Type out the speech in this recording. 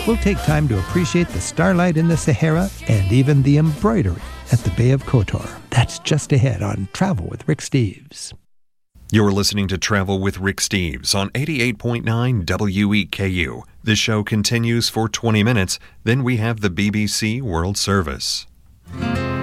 we'll take time to appreciate the starlight in the Sahara and even the embroidery at the Bay of Kotor. That's just ahead on Travel with Rick Steves. You're listening to Travel with Rick Steves on 88.9 WEKU. The show continues for 20 minutes, then we have the BBC World Service.